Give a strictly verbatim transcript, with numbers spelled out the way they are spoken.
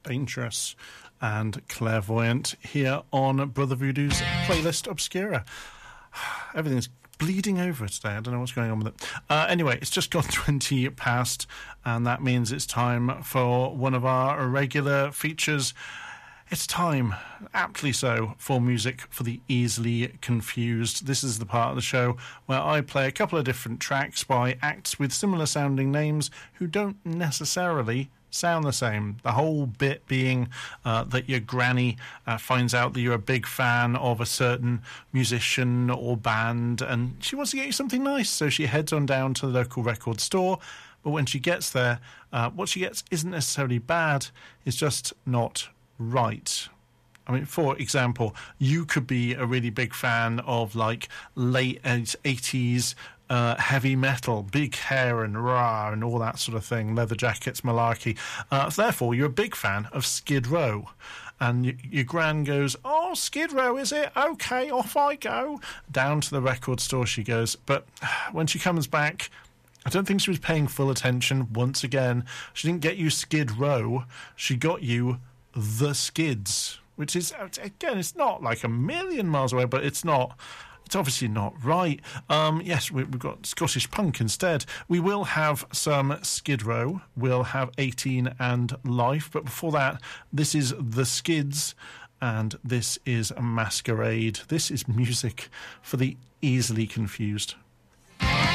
Dangerous and Clairvoyant here on Brother Voodoo's Playlist Obscura. Everything's bleeding over today. I don't know what's going on with it. Uh, anyway, it's just gone twenty past, and that means it's time for one of our regular features. It's time, aptly so, for Music for the Easily Confused. This is the part of the show where I play a couple of different tracks by acts with similar sounding names who don't necessarily sound the same. The whole bit being uh, that your granny uh, finds out that you're a big fan of a certain musician or band, and she wants to get you something nice, so she heads on down to the local record store. But when she gets there, uh, what she gets isn't necessarily bad, it's just not right. I mean, for example, you could be a really big fan of, like, late eighties uh, heavy metal, big hair and rah and all that sort of thing, leather jackets, malarkey. Uh, so therefore, you're a big fan of Skid Row. And y- your gran goes, oh, Skid Row, is it? Okay, off I go. Down to the record store she goes. But when she comes back, I don't think she was paying full attention once again. She didn't get you Skid Row. She got you The Skids, which is, again, it's not like a million miles away, but it's not, it's obviously not right. Um, yes, we, we've got Scottish punk instead. We will have some Skid Row, we'll have eighteen and Life, but before that, this is The Skids, and this is Masquerade. This is Music for the Easily Confused.